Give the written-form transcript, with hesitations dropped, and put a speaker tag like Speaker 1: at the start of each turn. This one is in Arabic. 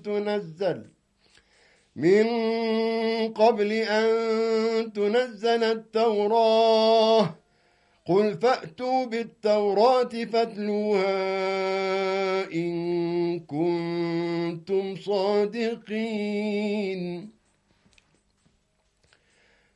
Speaker 1: تنزل التوراة قل فأتوا بالتوراة فاتلوها إن كنتم صادقين